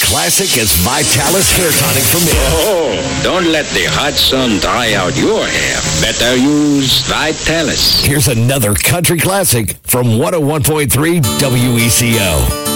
classic as Vitalis Hair Tonic for Men. Oh, don't let the hot sun dry out your hair. Better use Vitalis. Here's another country classic from 101.3 WECO.